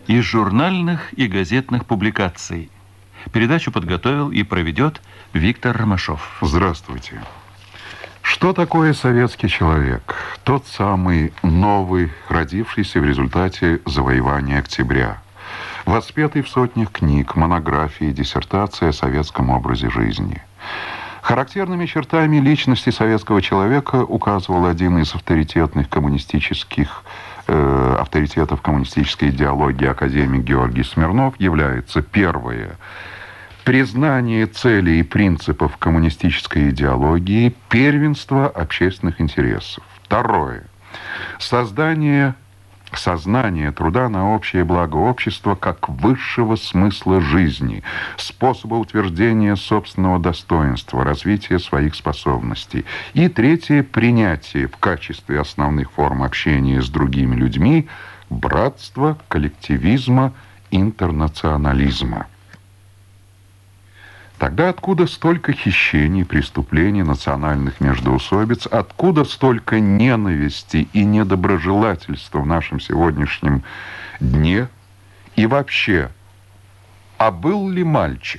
из журнальных и газетных публикаций. Передачу подготовил и проведет Виктор Ромашов. Здравствуйте. Что такое советский человек? Тот самый новый, родившийся в результате завоевания октября. Воспетый в сотнях книг, монографий, диссертаций о советском образе жизни. Характерными чертами личности советского человека указывал один из авторитетов коммунистической идеологии академик Георгий Смирнов, является: первое – признание целей и принципов коммунистической идеологии, первенство общественных интересов. Второе – сознание труда на общее благо общества как высшего смысла жизни, способа утверждения собственного достоинства, развития своих способностей. И третье – принятие в качестве основных форм общения с другими людьми братства, коллективизма, интернационализма. Тогда откуда столько хищений, преступлений, национальных междоусобиц, откуда столько ненависти и недоброжелательства в нашем сегодняшнем дне? И вообще, а был ли мальчик?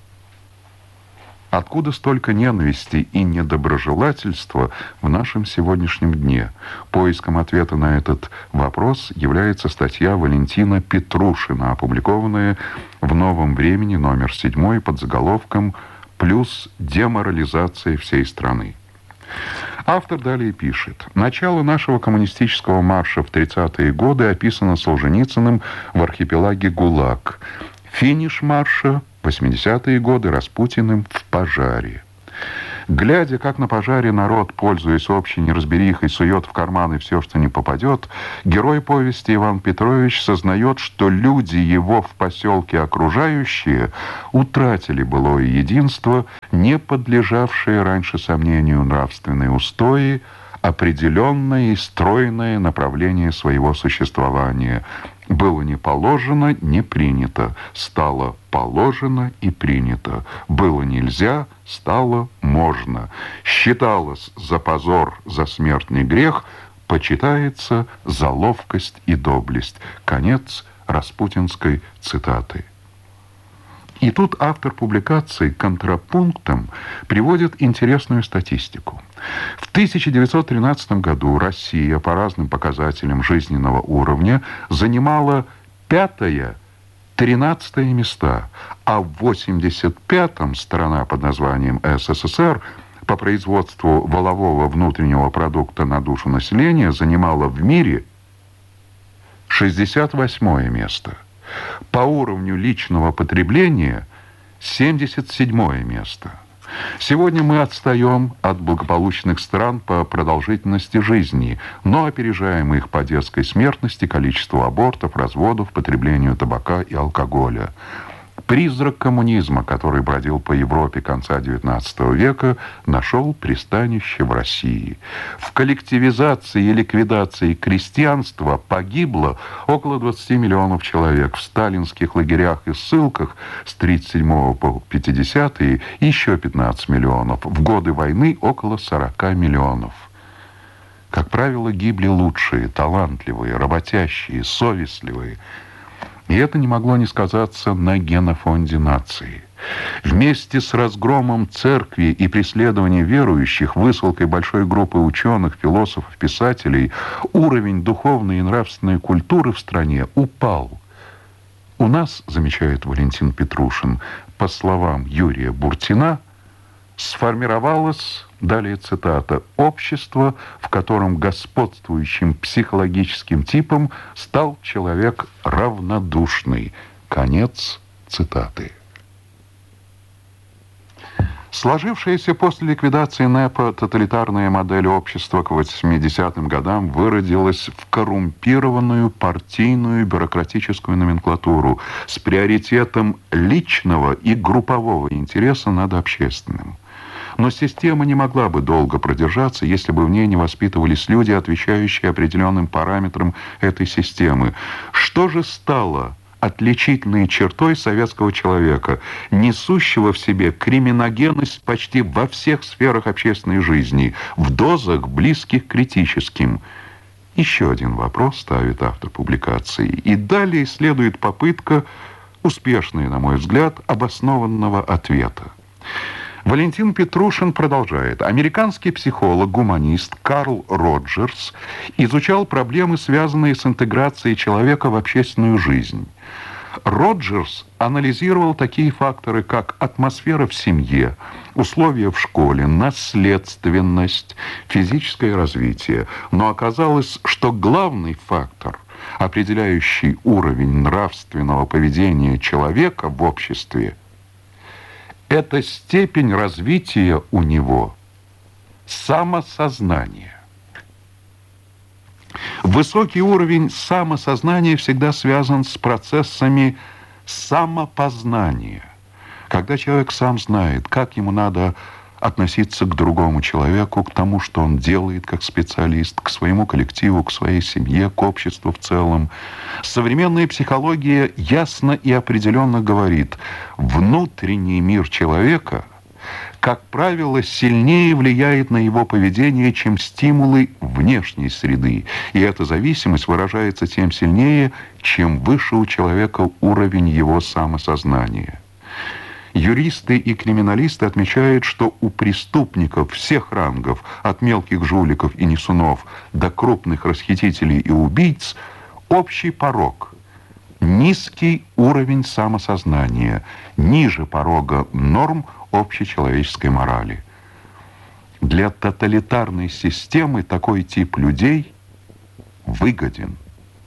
Откуда столько ненависти и недоброжелательства в нашем сегодняшнем дне? Поиском ответа на этот вопрос является статья Валентина Петрушина, опубликованная в «Новом времени», номер 7, под заголовком «Плюс деморализация всей страны». Автор далее пишет: «Начало нашего коммунистического марша в 30-е годы описано Солженицыным в «Архипелаге ГУЛАГ». Финиш марша – 80-е годы Распутиным в «Пожаре». Глядя, как на пожаре народ, пользуясь общей неразберихой, сует в карманы все, что не попадет, герой повести Иван Петрович сознает, что люди его в поселке окружающие утратили былое единство, не подлежавшее раньше сомнению нравственные устои, определенное и стройное направление своего существования. Было не положено, не принято, стало положено и принято. Было нельзя, стало можно. Считалось за позор, за смертный грех, почитается за ловкость и доблесть». Конец распутинской цитаты. И тут автор публикации контрапунктом приводит интересную статистику. В 1913 году Россия по разным показателям жизненного уровня занимала 5-13 места, а в 1985-м страна под названием СССР по производству валового внутреннего продукта на душу населения занимала в мире 68-е место. По уровню личного потребления 77-е место. Сегодня мы отстаем от благополучных стран по продолжительности жизни, но опережаем их по детской смертности, количеству абортов, разводов, потреблению табака и алкоголя. Призрак коммунизма, который бродил по Европе конца XIX века, нашел пристанище в России. В коллективизации и ликвидации крестьянства погибло около 20 миллионов человек. В сталинских лагерях и ссылках с 1937 по 1950 еще 15 миллионов. В годы войны около 40 миллионов. Как правило, гибли лучшие, талантливые, работящие, совестливые. И это не могло не сказаться на генофонде нации. Вместе с разгромом церкви и преследованием верующих, высылкой большой группы ученых, философов, писателей, уровень духовной и нравственной культуры в стране упал. У нас, замечает Валентин Петрушин, по словам Юрия Буртина, сформировалось, далее цитата, «общество, в котором господствующим психологическим типом стал человек равнодушный». Конец цитаты. Сложившаяся после ликвидации НЭПа тоталитарная модель общества к 80-м годам выродилась в коррумпированную партийную бюрократическую номенклатуру с приоритетом личного и группового интереса над общественным. Но система не могла бы долго продержаться, если бы в ней не воспитывались люди, отвечающие определенным параметрам этой системы. Что же стало отличительной чертой советского человека, несущего в себе криминогенность почти во всех сферах общественной жизни, в дозах, близких к критическим? Еще один вопрос ставит автор публикации. И далее следует попытка, успешная, на мой взгляд, обоснованного ответа. Валентин Петрушин продолжает. Американский психолог-гуманист Карл Роджерс изучал проблемы, связанные с интеграцией человека в общественную жизнь. Роджерс анализировал такие факторы, как атмосфера в семье, условия в школе, наследственность, физическое развитие. Но оказалось, что главный фактор, определяющий уровень нравственного поведения человека в обществе, это степень развития у него самосознания. Высокий уровень самосознания всегда связан с процессами самопознания. Когда человек сам знает, как ему надо относиться к другому человеку, к тому, что он делает как специалист, к своему коллективу, к своей семье, к обществу в целом. Современная психология ясно и определенно говорит, внутренний мир человека, как правило, сильнее влияет на его поведение, чем стимулы внешней среды. И эта зависимость выражается тем сильнее, чем выше у человека уровень его самосознания. Юристы и криминалисты отмечают, что у преступников всех рангов, от мелких жуликов и несунов до крупных расхитителей и убийц, общий порог – низкий уровень самосознания, ниже порога норм общечеловеческой морали. Для тоталитарной системы такой тип людей выгоден.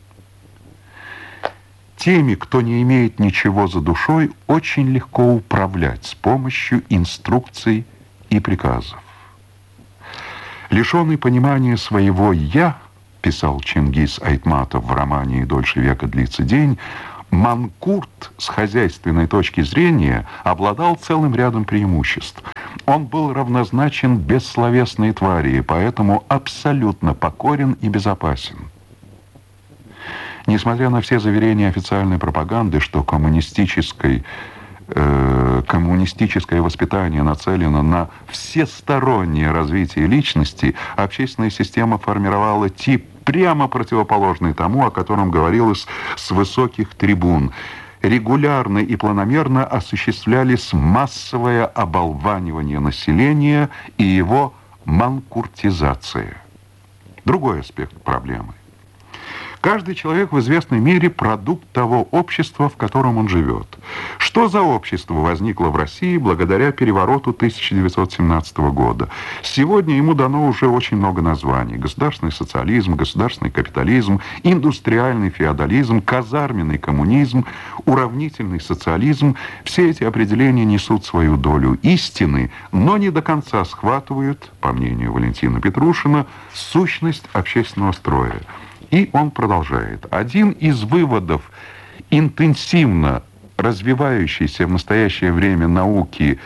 Теми, кто не имеет ничего за душой, очень легко управлять с помощью инструкций и приказов. Лишенный понимания своего «я», писал Чингис Айтматов в романе «И дольше века длится день», Манкурт с хозяйственной точки зрения обладал целым рядом преимуществ. Он был равнозначен бессловесной твари, и поэтому абсолютно покорен и безопасен. Несмотря на все заверения официальной пропаганды, что коммунистическое воспитание нацелено на всестороннее развитие личности, общественная система формировала тип, прямо противоположный тому, о котором говорилось с высоких трибун. Регулярно и планомерно осуществлялись массовое оболванивание населения и его манкуртизация. Другой аспект проблемы. Каждый человек в известной мере продукт того общества, в котором он живет. Что за общество возникло в России благодаря перевороту 1917 года? Сегодня ему дано уже очень много названий. Государственный социализм, государственный капитализм, индустриальный феодализм, казарменный коммунизм, уравнительный социализм. Все эти определения несут свою долю истины, но не до конца схватывают, по мнению Валентина Петрушина, сущность общественного строя. И он продолжает. Один из выводов интенсивно развивающейся в настоящее время науки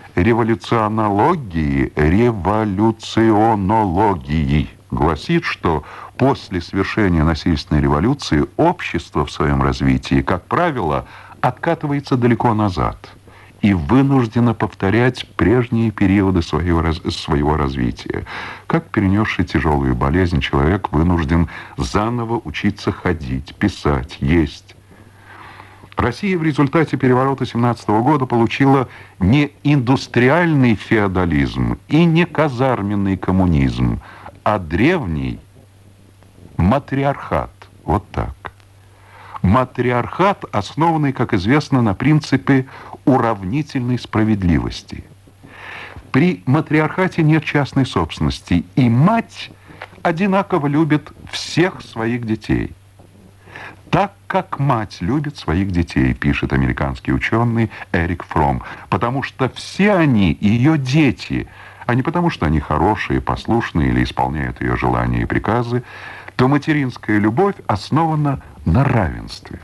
революционологии гласит, что после свершения насильственной революции общество в своем развитии, как правило, откатывается далеко назад и вынуждено повторять прежние периоды своего развития. Как перенесший тяжелую болезнь человек вынужден заново учиться ходить, писать, есть. Россия в результате переворота 1917 года получила не индустриальный феодализм и не казарменный коммунизм, а древний матриархат. Вот так. Матриархат, основанный, как известно, на принципе уравнительной справедливости. При матриархате нет частной собственности, и мать одинаково любит всех своих детей. Так, как мать любит своих детей, пишет американский ученый Эрик Фром, потому что все они ее дети, а не потому, что они хорошие, послушные или исполняют ее желания и приказы, то материнская любовь основана на равенстве.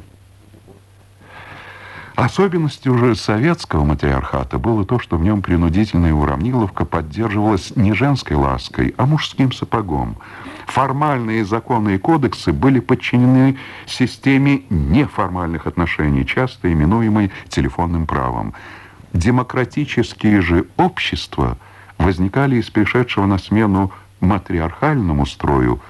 Особенностью уже советского матриархата было то, что в нем принудительная уравниловка поддерживалась не женской лаской, а мужским сапогом. Формальные законы и кодексы были подчинены системе неформальных отношений, часто именуемой телефонным правом. Демократические же общества возникали из пришедшего на смену матриархальному строю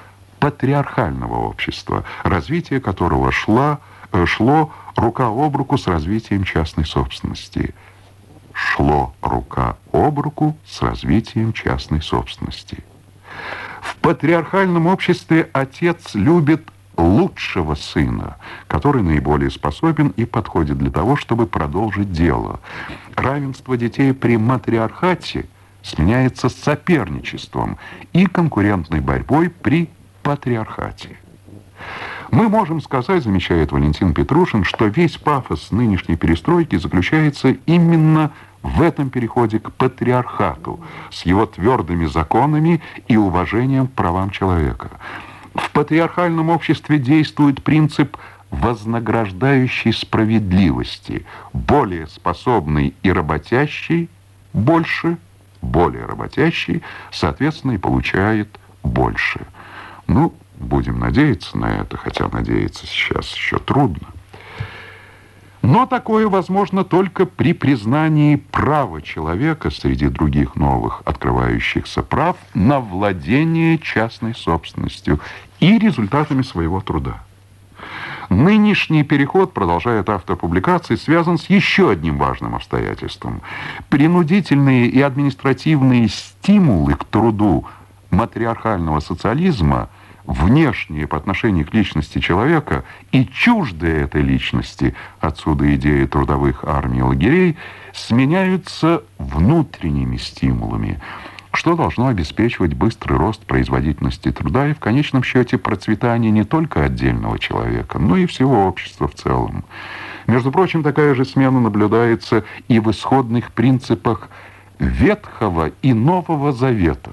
патриархального общества, развитие которого шло рука об руку с развитием частной собственности. Шло рука об руку с развитием частной собственности. В патриархальном обществе отец любит лучшего сына, который наиболее способен и подходит для того, чтобы продолжить дело. Равенство детей при матриархате сменяется соперничеством и конкурентной борьбой при патриархате. Мы можем сказать, замечает Валентин Петрушин, что весь пафос нынешней перестройки заключается именно в этом переходе к патриархату с его твердыми законами и уважением к правам человека. В патриархальном обществе действует принцип вознаграждающей справедливости. Более способный и работящий больше, более работящий, соответственно, и получает больше. Ну, будем надеяться на это, хотя надеяться сейчас еще трудно. Но такое возможно только при признании права человека среди других новых открывающихся прав на владение частной собственностью и результатами своего труда. Нынешний переход, продолжает автор публикации, связан с еще одним важным обстоятельством. Принудительные и административные стимулы к труду матриархального социализма, внешние по отношению к личности человека и чуждые этой личности, отсюда идея трудовых армий и лагерей, сменяются внутренними стимулами, что должно обеспечивать быстрый рост производительности труда и в конечном счете процветание не только отдельного человека, но и всего общества в целом. Между прочим, такая же смена наблюдается и в исходных принципах Ветхого и Нового Заветов.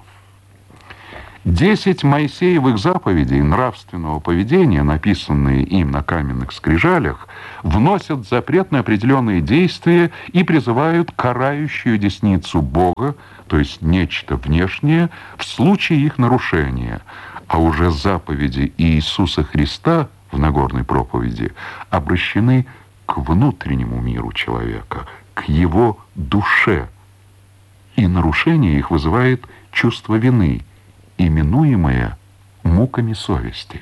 10 Моисеевых заповедей нравственного поведения, написанные им на каменных скрижалях, вносят запрет на определенные действия и призывают карающую десницу Бога, то есть нечто внешнее, в случае их нарушения. А уже заповеди Иисуса Христа в Нагорной проповеди обращены к внутреннему миру человека, к его душе. И нарушение их вызывает чувство вины, именуемое муками совести.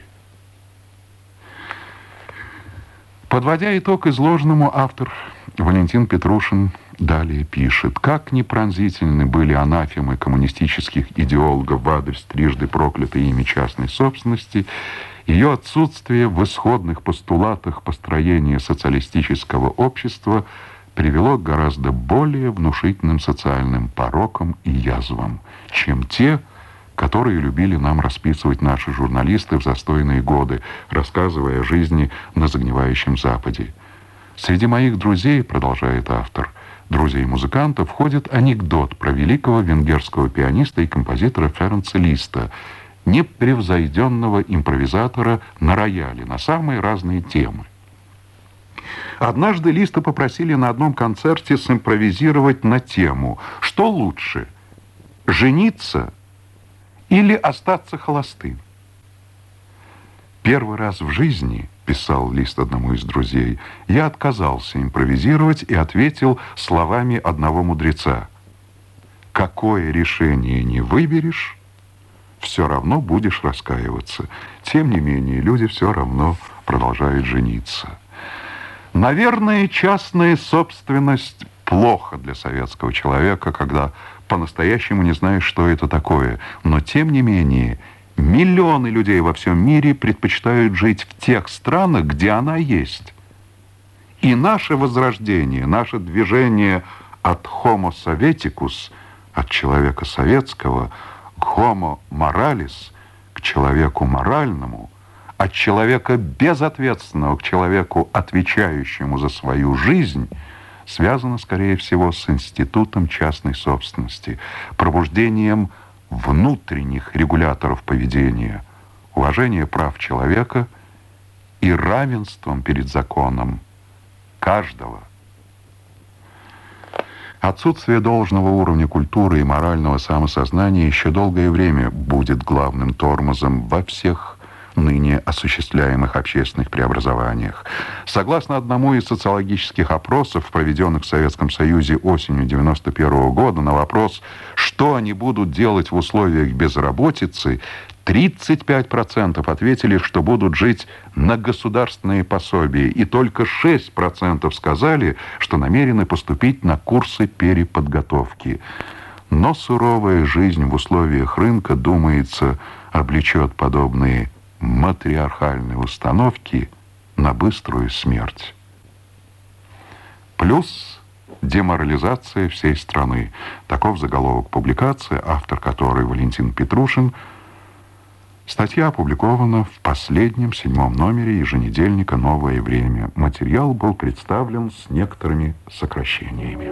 Подводя итог изложенному, автор Валентин Петрушин далее пишет: «Как ни пронзительны были анафемы коммунистических идеологов в адрес трижды проклятой ими частной собственности, ее отсутствие в исходных постулатах построения социалистического общества привело к гораздо более внушительным социальным порокам и язвам, чем те, которые любили нам расписывать наши журналисты в застойные годы, рассказывая о жизни на загнивающем Западе. Среди моих друзей, продолжает автор, друзей-музыкантов, входит анекдот про великого венгерского пианиста и композитора Ференца Листа, непревзойденного импровизатора на рояле на самые разные темы. Однажды Листа попросили на одном концерте симпровизировать на тему «Что лучше, жениться или остаться холостым?» «Первый раз в жизни, — писал Лист одному из друзей, — я отказался импровизировать и ответил словами одного мудреца: какое решение не выберешь, все равно будешь раскаиваться. Тем не менее, люди все равно продолжают жениться». Наверное, частная собственность плохо для советского человека, когда по-настоящему не знаешь, что это такое. Но, тем не менее, миллионы людей во всем мире предпочитают жить в тех странах, где она есть. И наше возрождение, наше движение от Homo Sovieticus, от человека советского, к Homo Moralis, к человеку моральному, от человека безответственного к человеку, отвечающему за свою жизнь, связано, скорее всего, с институтом частной собственности, пробуждением внутренних регуляторов поведения, уважения прав человека и равенством перед законом каждого. Отсутствие должного уровня культуры и морального самосознания еще долгое время будет главным тормозом во всех ныне осуществляемых общественных преобразованиях. Согласно одному из социологических опросов, проведенных в Советском Союзе осенью 1991 года, на вопрос, что они будут делать в условиях безработицы, 35% ответили, что будут жить на государственные пособия, и только 6% сказали, что намерены поступить на курсы переподготовки. Но суровая жизнь в условиях рынка, думается, облечет подобные матриархальные установки на быструю смерть. Плюс деморализация всей страны. Таков заголовок публикации, автор которой Валентин Петрушин. Статья опубликована в последнем 7-м номере еженедельника «Новое время». Материал был представлен с некоторыми сокращениями.